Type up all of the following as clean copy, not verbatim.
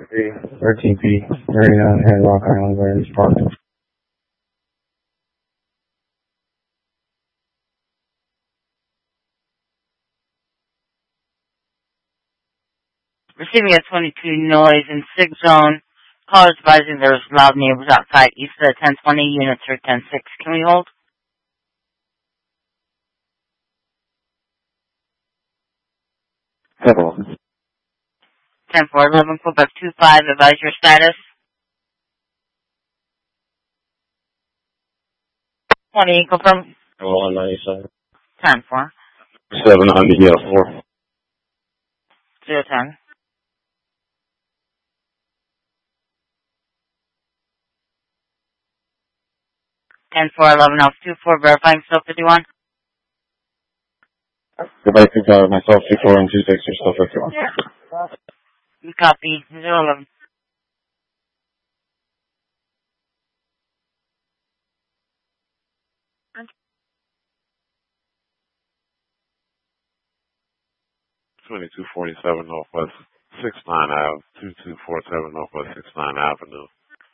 13P, area at Rock Island Veterans Park. Receiving a 22 noise in SIG zone. Callers advising there's loud neighbors outside east of the 1020, units are 10-6. Can we hold? 10-4. 10-4, 11, Quebec 25, advise your status. 20, confirm. Hello, on 97. 10-4. 7 on the 4. 0-10. 10-4, 11, Alpha 2-4, verifying still 51. Goodbye, myself, 2-4 and 2-6, you're still 51. You copy, 0-11. $2247 Northwest 69 Ave, 2247 Northwest 69 Avenue.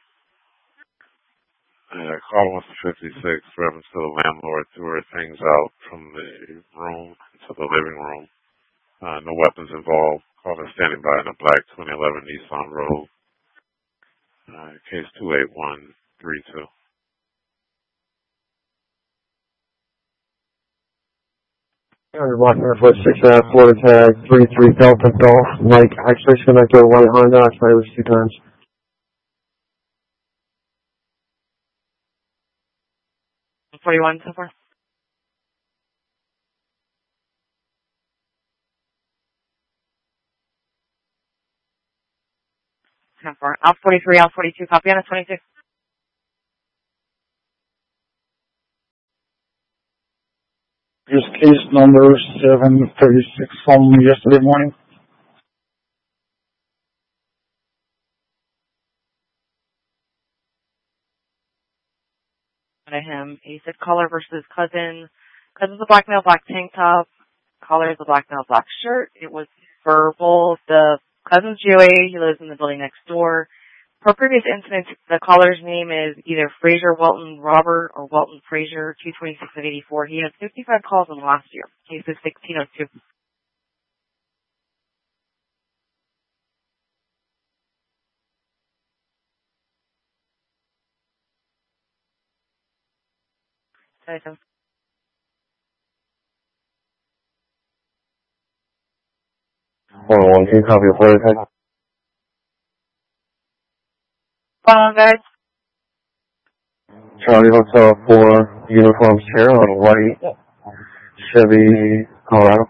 Call wants to 56, reference to the landlord threw her things out from the room to the living room. No weapons involved. Caller standing by in a black 2011 Nissan Rogue. Case 28132. Block Northwest 6 Ave, Florida tag, 33 Delta Golf, Mike, access connector, white Honda, expired 2 times. 41 so far. 10-4. Out 43, out 42, copy on a 26. Here's case number 736 from yesterday morning. Him. He said caller versus cousin. Cousin's a black male, black tank top. Caller is a black male, black shirt. It was verbal. The cousin's GOA. He lives in the building next door. For previous incidents, the caller's name is either Fraser Welton Robert or Welton Fraser, 226 of 84. He had 55 calls in the last year. Case is 1602. Hold on, can you copy a Florida tag? Follow, guys. Charlie Hotel 4, uniform chair on white, Chevy, Colorado.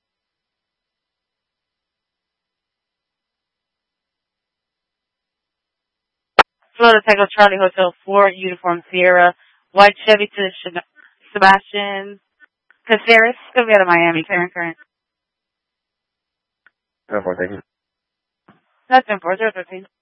Florida Taco Charlie Hotel 4, uniform Sierra, white Chevy to Sebastian Caceres. Gonna be out of Miami, current. 10-4, thank you. That's 10-4, 013.